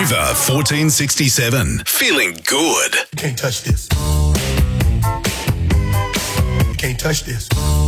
Mover 1467. Feeling good. You can't touch this. You can't touch this.